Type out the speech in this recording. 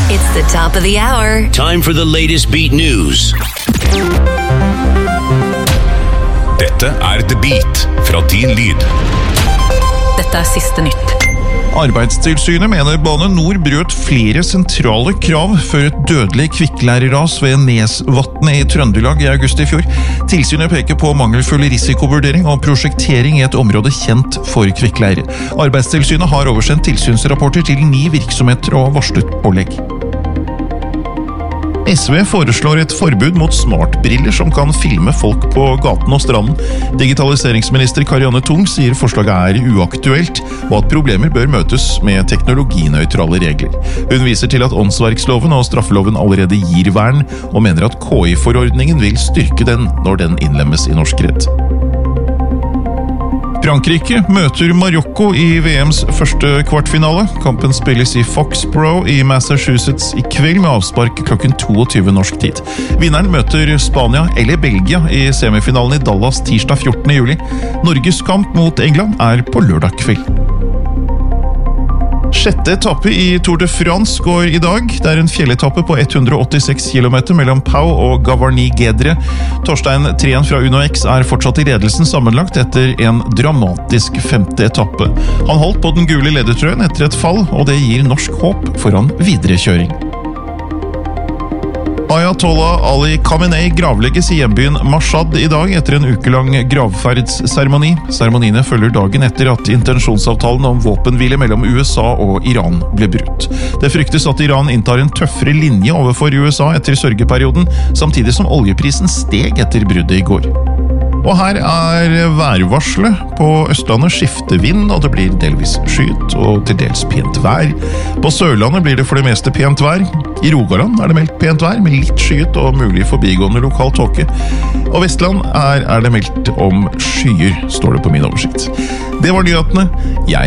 It's the top of the hour. Time for the latest beat news. Dette The Beat fra Din Lyd. Dette siste nytt. Arbeidstilsynet mener Bane NOR brøt flere sentrale krav før et dødelig kvikklærerras ved Nesvatnet i Trøndelag i august i fjor. Tilsynet peker på mangelfull risikovurdering og prosjektering i et område kjent for kvikklære. Arbeidstilsynet har oversendt tilsynsrapporter til 9 virksomheter og varslet pålegg. SV foreslår et forbud mot smartbriller som kan filme folk på gaten og stranden. Digitaliseringsminister Karianne Tung sier forslaget uaktuelt, og at problemer bør møtes med teknologinøytrale regler. Hun viser til at åndsverksloven og straffeloven allerede gir vern, og mener at KI-forordningen vil styrke den når den innlemmes i norsk rett. Frankrike møter Marokko i VMs første kvartfinale. Kampen spilles i Foxborough i Massachusetts i kveld med avspark klokken 22 norsk tid. Vinneren møter Spania eller Belgia i semifinalen i Dallas tirsdag 14. juli. Norges kamp mot England på lørdag kveld. 6. etappe i Tour de France går i dag. Det en fjelletappe på 186 km mellom Pau og Gavarnie-Gedre. Torstein Treen fra UnoX fortsatt i ledelsen sammenlagt etter en dramatisk 5. etappe. Han holdt på den gule ledertrøyen etter et fall, og det gir norsk håp foran viderekjøring. Ayatollah Ali Khamenei gravlegges i hjembyen Mashhad i dag etter en ukelang gravferdsseremoni. Seremoniene følger dagen etter at intensjonsavtalen om våpenhvile mellom USA og Iran ble brutt. Det fryktes at Iran inntar en tøffere linje overfor USA etter sørgeperioden, samtidig som oljeprisen steg etter bruddet i går. Og her værvarselet. På Østlandet skifter vind, og det blir delvis skyet og til dels pent vær. På Sørlandet blir det for det meste pent vær. I Rogaland det meldt pent vær, med litt skyet og mulig forbigående lokal tåke. Og Vestland det meldt om skyer, står det på min oversikt. Det var nyhetene. Jeg